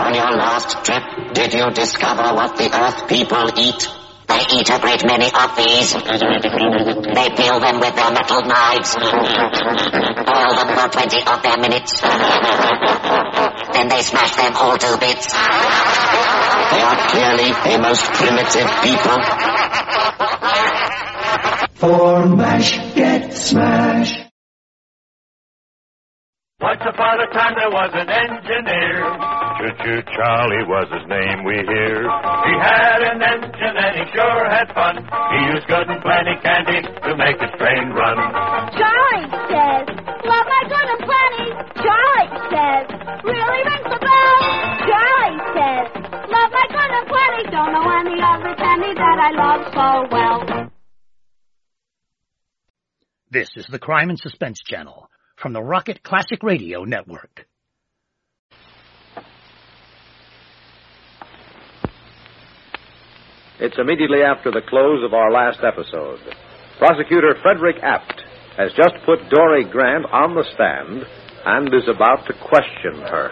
On your last trip, did you discover what the Earth people eat? They eat a great many of these. They peel them with their metal knives. Boil them for 20 of their minutes. Then they smash them all to bits. They are clearly a most primitive people. For MASH, get smash. Once upon a time there was an engineer. Choo-choo Charlie was his name, we hear. He had an engine and he sure had fun. He used good and plenty candy to make his train run. Charlie says, love my good and plenty. Charlie says, really rings the bell. Charlie says, love my good and plenty. Don't know any other candy that I love so well. This is the Crime and Suspense Channel from the Rocket Classic Radio Network. It's immediately after the close of our last episode. Prosecutor Frederick Apt has just put Dory Grant on the stand and is about to question her.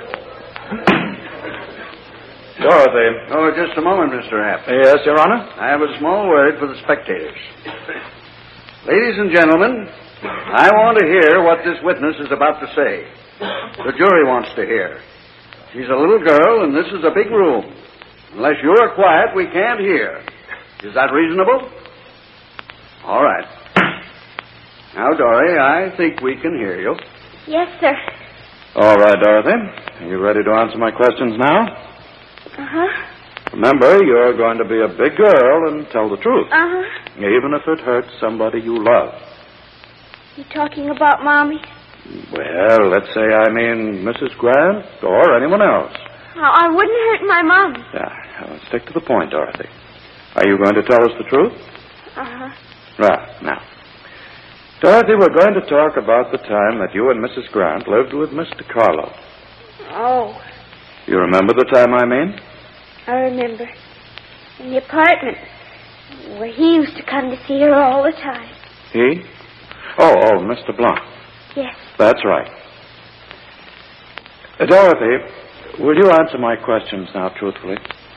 Dorothy. Oh, just a moment, Mr. Apt. Yes, Your Honor? I have a small word for the spectators. Ladies and gentlemen, I want to hear what this witness is about to say. The jury wants to hear. She's a little girl, and this is a big room. Unless you're quiet, we can't hear. Is that reasonable? All right. Now, Dory, I think we can hear you. Yes, sir. All right, Dorothy. Are you ready to answer my questions now? Uh-huh. Remember, you're going to be a big girl and tell the truth. Uh-huh. Even if it hurts somebody you love. You talking about Mommy? Well, let's say I mean Mrs. Grant or anyone else. I wouldn't hurt my Mommy. Stick to the point, Dorothy. Are you going to tell us the truth? Uh-huh. Right. Now, Dorothy, we're going to talk about the time that you and Mrs. Grant lived with Mr. Carlo. Oh. You remember the time I mean? I remember. In the apartment, where he used to come to see her all the time. He? Oh, Mr. Blanc. Yes. That's right. Dorothy, will you answer my questions now truthfully?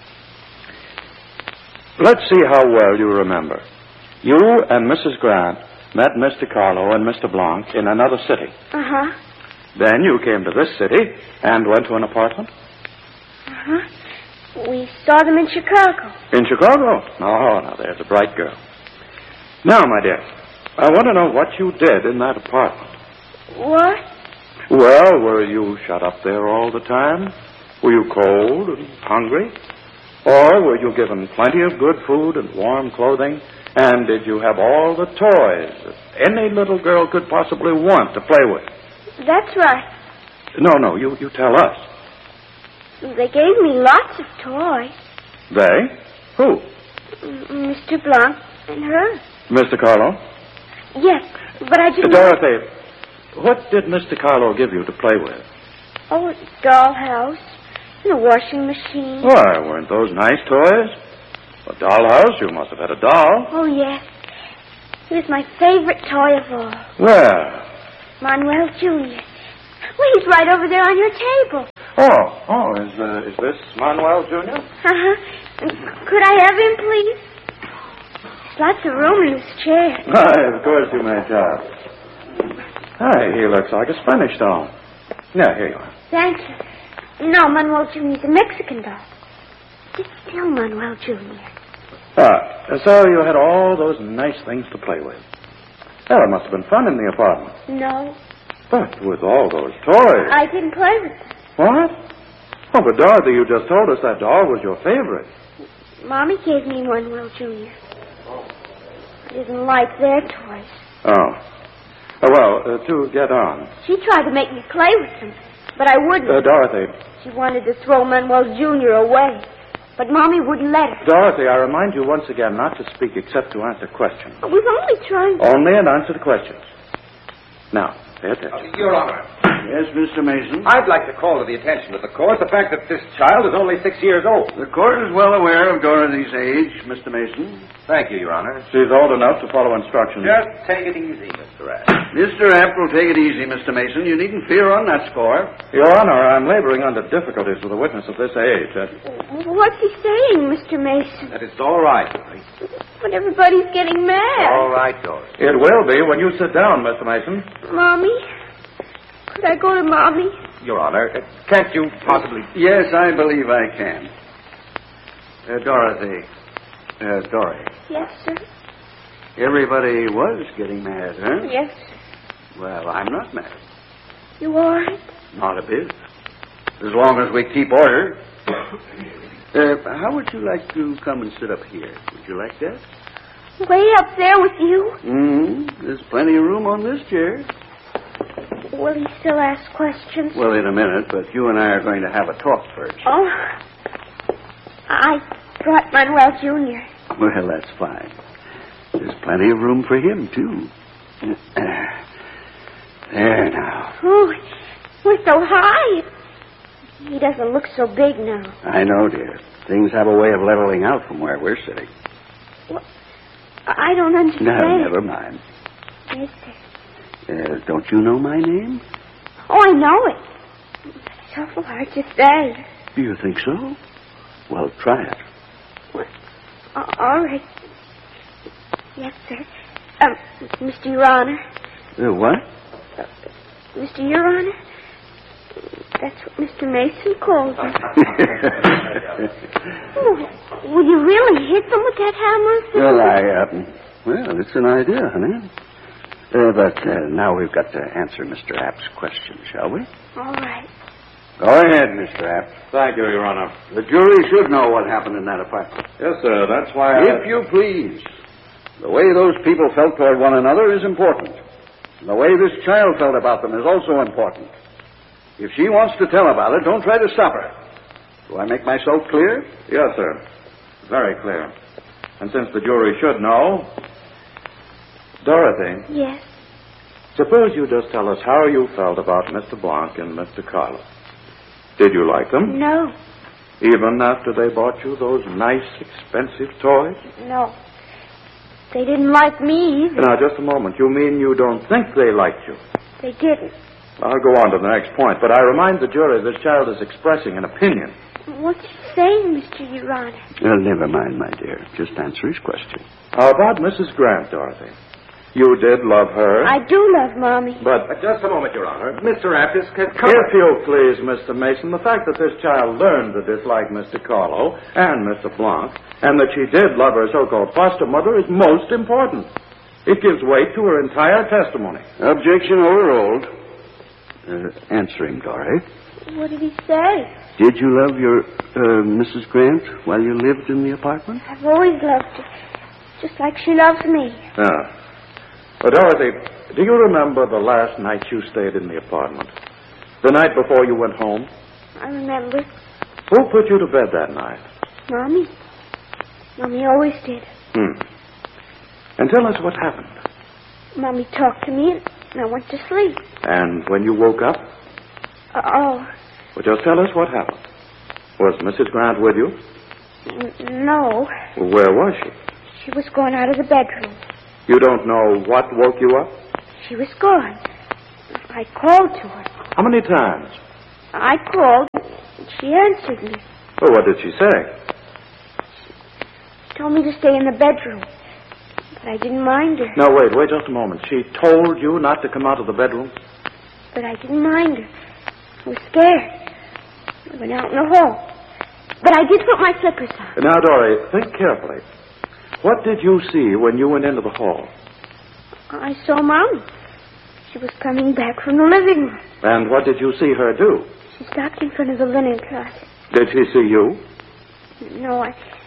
Let's see how well you remember. You and Mrs. Grant met Mr. Carlo and Mr. Blanc in another city. Uh-huh. Then you came to this city and went to an apartment? Uh-huh. We saw them in Chicago. In Chicago? Oh, now there's a bright girl. Now, my dear, I want to know what you did in that apartment. What? Well, were you shut up there all the time? Were you cold and hungry? Or were you given plenty of good food and warm clothing? And did you have all the toys that any little girl could possibly want to play with? That's right. No, you tell us. They gave me lots of toys. They? Who? Mr. Blanc and her. Mr. Carlo? Yes, but I didn't... Dorothy, what did Mr. Carlo give you to play with? Oh, a dollhouse and a washing machine. Why, weren't those nice toys? A dollhouse? You must have had a doll. Oh, yes. He was my favorite toy of all. Where? Manuel Jr. Well, he's right over there on your table. Is this Manuel Jr.? Uh-huh. Could I have him, please? There's lots of room in his chair. Of course you may, child. Hi, he looks like a Spanish doll. Yeah, here you are. Thank you. No, Manuel Jr.'s a Mexican doll. Sit still, Manuel Jr. So you had all those nice things to play with. Well, it must have been fun in the apartment. No. But with all those toys... I didn't play with them. What? Oh, but Dorothy, you just told us that doll was your favorite. Mommy gave me Manuel Jr. I didn't like their toys. To get on. She tried to make me play with them, but I wouldn't. Dorothy. She wanted to throw Manuel Jr. away, but Mommy wouldn't let her. Dorothy, I remind you once again not to speak except to answer questions. We've only tried... Only and answer the questions. Now, Pay attention. Your Honor, Yes, Mr. Mason. I'd like to call to the attention of the court the fact that this child is only 6 years old. The court is well aware of Dorothy's age, Mr. Mason. Thank you, Your Honor. She's old enough to follow instructions. Just take it easy, Mr. Rapp. Mr. Apt will take it easy, Mr. Mason. You needn't fear on that score. Your Honor, I'm laboring under difficulties with a witness of this age. What's he saying, Mr. Mason? That it's all right, Dory. But everybody's getting mad. All right, Dory. It will be when you sit down, Mr. Mason. Mommy? Could I go to Mommy? Your Honor, can't you possibly... Yes, I believe I can. Dorothy. Dory. Yes, sir. Everybody was getting mad, huh? Yes. Well, I'm not mad. You all right? Not a bit. As long as we keep order. How would you like to come and sit up here? Would you like that? Way up there with you? Mm-hmm. There's plenty of room on this chair. Will he still ask questions? Well, in a minute, but you and I are going to have a talk first. Oh, I brought Manuel Jr. Well, that's fine. There's plenty of room for him, too. There now. Oh, we're so high. He doesn't look so big now. I know, dear. Things have a way of leveling out from where we're sitting. Well, I don't understand. No, never mind. Yes, sir. Don't you know my name? Oh, I know it. It's awful hard to say. Do you think so? Well, try it. Well, all right. Yes, sir. Mr. Your Honor. What? Mr. Your Honor? That's what Mr. Mason calls him. Oh, will you really hit them with that hammer? Well, it's an idea, honey. But now we've got to answer Mr. Apt's question, shall we? All right. Go ahead, Mr. Apt. Thank you, Your Honor. The jury should know what happened in that apartment. Yes, sir. That's why If you please. The way those people felt toward one another is important. And the way this child felt about them is also important. If she wants to tell about it, don't try to stop her. Do I make myself clear? Yes, sir. Very clear. And since the jury should know... Dorothy. Yes. Suppose you just tell us how you felt about Mr. Blanc and Mr. Carlo. Did you like them? No. Even after they bought you those nice, expensive toys? No. They didn't like me either. Now, just a moment. You mean you don't think they liked you? They didn't. I'll go on to the next point, but I remind the jury this child is expressing an opinion. What's he saying, Mr. Your Honor? Well, never mind, my dear. Just answer his question. How about Mrs. Grant, Dorothy? You did love her. I do love Mommy. But Just a moment, Your Honor. Mr. Apt is if you please, Mr. Mason, the fact that this child learned to dislike Mr. Carlo and Mr. Blanc, and that she did love her so-called foster mother, is most important. It gives weight to her entire testimony. Objection overruled. Answer him, Dory. What did he say? Did you love your Mrs. Grant while you lived in the apartment? I've always loved her, just like she loves me. Ah. Well, Dorothy, do you remember the last night you stayed in the apartment? The night before you went home? I remember. Who put you to bed that night? Mommy. Mommy always did. And tell us what happened. Mommy talked to me, and I went to sleep. And when you woke up? Oh. Well, just tell us what happened. Was Mrs. Grant with you? No. Well, where was she? She was going out of the bedroom. You don't know what woke you up? She was gone. I called to her. How many times? I called, and she answered me. Well, what did she say? She told me to stay in the bedroom, but I didn't mind her. No, wait just a moment. She told you not to come out of the bedroom? But I didn't mind her. I was scared. I went out in the hall. But I did put my slippers on. Now, Dory, think carefully. What did you see when you went into the hall? I saw Mommy. She was coming back from the living room. And what did you see her do? She stopped in front of the linen closet. Did she see you? No,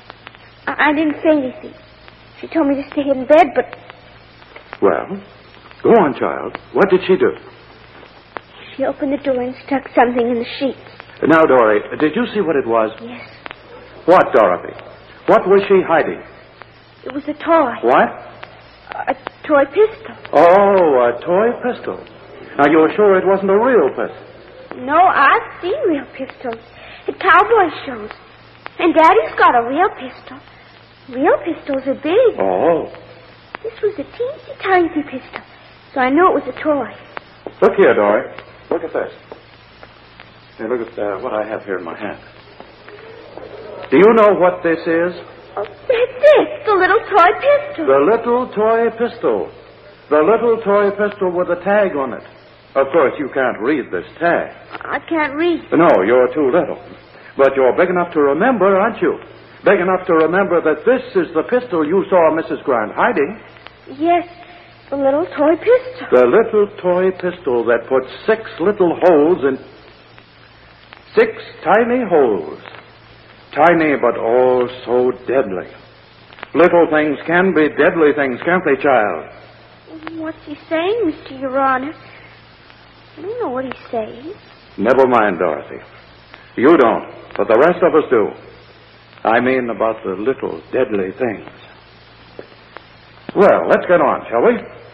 I didn't say anything. She told me to stay in bed, but... Well, go on, child. What did she do? She opened the door and stuck something in the sheets. Now, Dory, did you see what it was? Yes. What, Dorothy? What was she hiding? It was a toy. What? A toy pistol. Oh, a toy pistol. Now, you're sure it wasn't a real pistol? No, I've seen real pistols at cowboy shows. And Daddy's got a real pistol. Real pistols are big. Oh. This was a teensy-tiny pistol, so I knew it was a toy. Look here, Dory. Look at this. Hey, look at what I have here in my hand. Do you know what this is? Oh, that's it. The little toy pistol. The little toy pistol. The little toy pistol with a tag on it. Of course, you can't read this tag. I can't read. No, you're too little. But you're big enough to remember, aren't you? Big enough to remember that this is the pistol you saw Mrs. Grant hiding. Yes, the little toy pistol. The little toy pistol that puts 6 little holes in... 6 tiny holes. Tiny, but oh, so deadly. Little things can be deadly things, can't they, child? What's he saying, Mr. Your Honor? I don't know what he's saying. Never mind, Dorothy. You don't, but the rest of us do. I mean about the little deadly things. Well, let's get on, shall we?